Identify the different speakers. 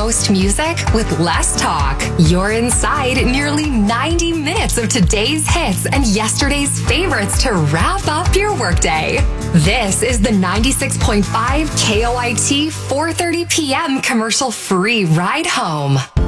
Speaker 1: most music with less talk. You're inside nearly 90 minutes of today's hits and yesterday's favorites to wrap up your workday. This is the 96.5 KOIT 4:30 p.m. commercial-free ride home.